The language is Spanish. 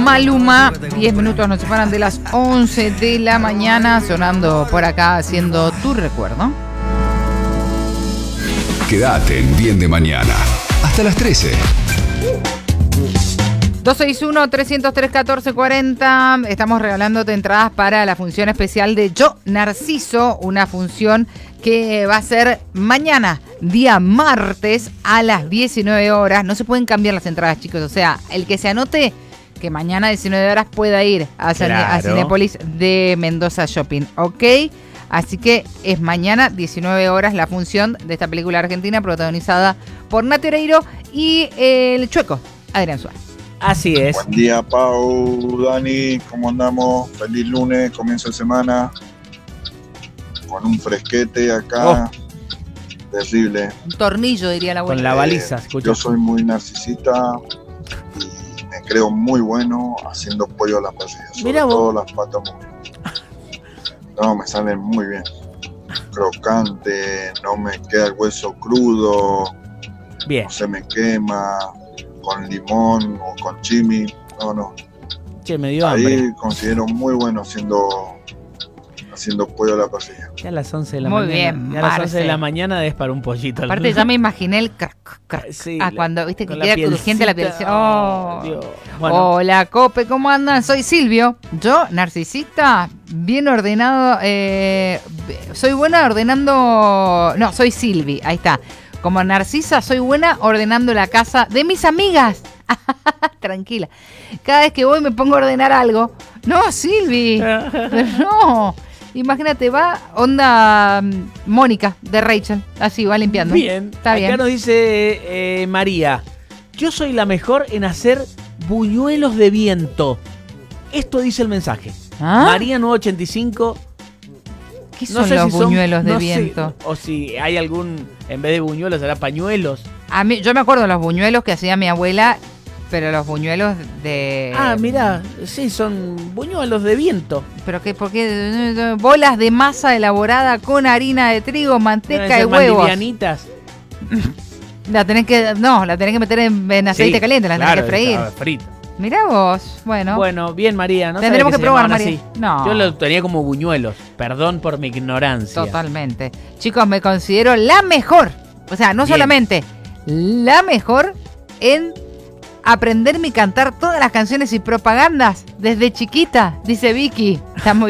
Maluma. 10 minutos nos separan de las 11 de la mañana, sonando por acá, haciendo tu recuerdo. Quédate en Bien de Mañana. Hasta las 13. 261-303-1440. Estamos regalándote entradas para la función especial de Yo Narciso, una función que va a ser mañana, día martes, a las 19 horas. No se pueden cambiar las entradas, chicos. O sea, el que se anote que mañana a 19 horas pueda ir a Cinépolis de Mendoza Shopping, ¿ok? Así que es mañana, 19 horas, la función de esta película argentina protagonizada por Nati Oreiro y el chueco Adrián Suárez. Así es. Buen día, Pau, Dani, ¿cómo andamos? Feliz lunes, comienzo de semana, con un fresquete acá, terrible. Un tornillo, diría la abuela. Con la baliza, escucha. Yo soy muy narcisista y me creo muy bueno haciendo pollo a la parrilla, sobre todo las patas muy bien. No, me salen muy bien. Crocante, no me queda el hueso crudo, bien. No se me quema, con limón o con chimi, no. Che, me dio hambre. Ahí considero muy bueno haciendo pollo a la parrilla. Ya a las 11 de la muy mañana. bien, ya a las 11 de la mañana des para un pollito. Aparte ya me imaginé el crack. Sí, cuando viste que la queda crujiente la piel. Oh, Dios. Bueno. Hola, Cope, ¿cómo andan? Soy Silvio. Yo, narcisista, bien ordenado. Soy buena ordenando. No, soy Silvi, ahí está. Como narcisa, soy buena ordenando la casa de mis amigas. Tranquila. Cada vez que voy me pongo a ordenar algo. No, Silvi. No. Imagínate, va onda Mónica de Rachel. Así va limpiando. Bien. Está bien. Acá nos dice María. Yo soy la mejor en hacer buñuelos de viento. Esto dice el mensaje. María 985. ¿Qué son los buñuelos de viento? O si hay algún, en vez de buñuelos, será pañuelos. A mí, yo me acuerdo de los buñuelos que hacía mi abuela, pero los buñuelos de... Mirá, sí, son buñuelos de viento. ¿Pero qué? ¿Por qué? Bolas de masa elaborada con harina de trigo, manteca y huevos. Livianitas. La tenés que meter en aceite caliente, la tenés que freír. Frito. Mirá vos, bueno. Bueno, bien, María. No tendremos que probar, María. Así. No. Yo lo tenía como buñuelos. Perdón por mi ignorancia. Totalmente. Chicos, me considero la mejor. O sea, no solamente la mejor en aprenderme y cantar todas las canciones y propagandas desde chiquita, dice Vicky. Está muy